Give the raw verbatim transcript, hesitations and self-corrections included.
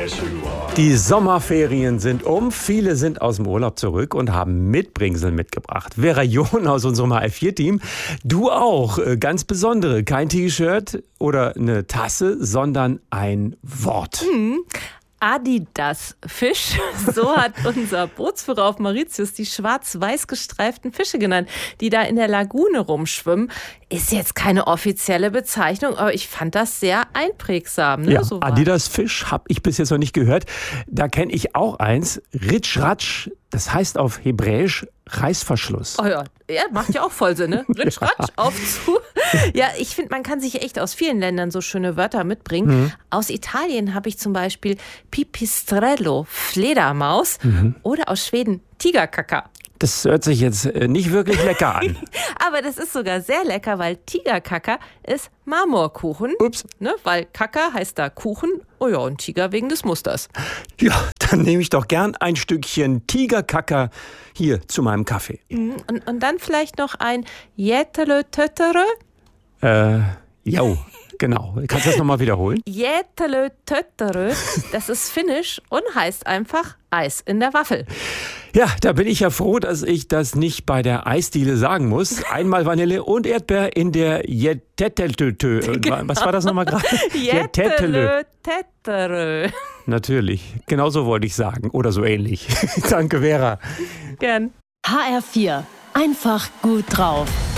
Die Sommerferien sind um. Viele sind aus dem Urlaub zurück und haben Mitbringsel mitgebracht. Vera John aus unserem H F vier Team, du auch. Ganz besondere. Kein T-Shirt oder eine Tasse, sondern ein Wort. Hm. Adidas Fisch, so hat unser Bootsführer auf Mauritius die schwarz-weiß gestreiften Fische genannt, die da in der Lagune rumschwimmen. Ist jetzt keine offizielle Bezeichnung, aber ich fand das sehr einprägsam. Ne? Ja, so Adidas Fisch habe ich bis jetzt noch nicht gehört. Da kenne ich auch eins, Ritsch Ratsch, das heißt auf Hebräisch Reißverschluss. Oh ja, ja, macht ja auch voll Sinn, ne? Ritsch Ratsch, auf zu. Ja, ich finde, man kann sich echt aus vielen Ländern so schöne Wörter mitbringen. Mhm. Aus Italien habe ich zum Beispiel Pipistrello, Fledermaus, mhm. oder aus Schweden Tigerkaka. Das hört sich jetzt nicht wirklich lecker an. Aber das ist sogar sehr lecker, weil Tigerkaka ist Marmorkuchen. Ups. Ne, weil Kaka heißt da Kuchen. Oh ja, und Tiger wegen des Musters. Ja, dann nehme ich doch gern ein Stückchen Tigerkaka hier zu meinem Kaffee. Und, und dann vielleicht noch ein Jätele Töttere. Äh, jo. Genau. Kannst du das nochmal wiederholen? Jätele Töttere, das ist finnisch und heißt einfach Eis in der Waffel. Ja, da bin ich ja froh, dass ich das nicht bei der Eisdiele sagen muss. Einmal Vanille und Erdbeer in der Jäteteltö. Genau. Was war das nochmal gerade? Jätele Töttere. Natürlich. Genauso wollte ich sagen. Oder so ähnlich. Danke, Vera. Gern. H R vier. Einfach gut drauf.